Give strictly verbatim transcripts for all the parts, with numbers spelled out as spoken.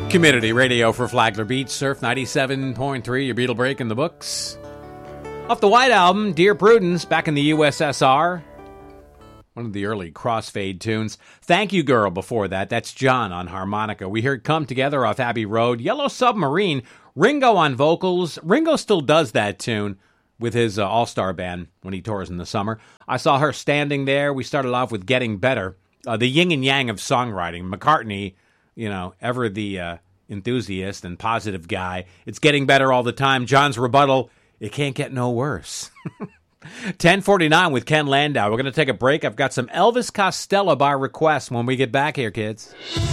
Community radio for Flagler Beach, Surf ninety-seven point three, your Beatle break in the books. Off the White Album, Dear Prudence, back in the U S S R. One of the early crossfade tunes. Thank You Girl before that. That's John on harmonica. We heard Come Together off Abbey Road. Yellow Submarine, Ringo on vocals. Ringo still does that tune with his uh, all-star band when he tours in the summer. I saw her standing there. We started off with Getting Better. Uh, the yin and yang of songwriting. McCartney, you know, ever the uh, enthusiast and positive guy. It's getting better all the time. John's rebuttal, it can't get no worse. ten forty-nine with Ken Landau. We're going to take a break. I've got some Elvis Costello by request when we get back here, kids.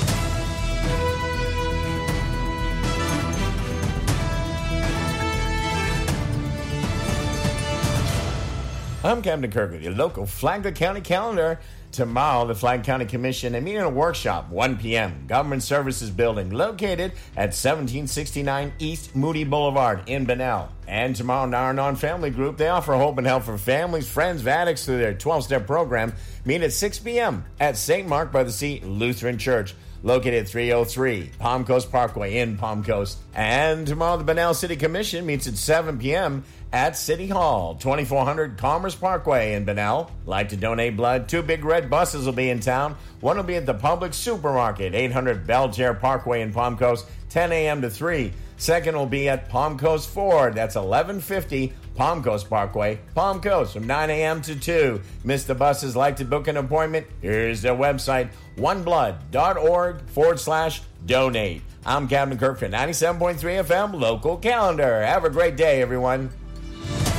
I'm Captain Kirk with your local Flagler County calendar. Tomorrow, the Flagler County Commission is meeting a workshop, one p.m. Government Services Building, located at seventeen sixty-nine East Moody Boulevard in Bunnell. And tomorrow, Naranon Family Group, they offer hope and help for families, friends of addicts through their twelve-step program. Meet at six p.m. at Saint Mark by the Sea Lutheran Church, located at three oh three Palm Coast Parkway in Palm Coast. And tomorrow, the Bunnell City Commission meets at seven p.m. at City Hall, twenty-four hundred Commerce Parkway in Bunnell. Like to donate blood? Two big red buses will be in town. One will be at the Public Supermarket, eight hundred Belchair Parkway in Palm Coast, ten a.m. to three. Second will be at Palm Coast Ford. That's eleven fifty Palm Coast Parkway, Palm Coast, from nine a.m. to two. Miss the buses, like to book an appointment? Here's their website, oneblood.org forward slash donate. I'm Captain Kirk for ninety-seven point three F M Local Calendar. Have a great day, everyone.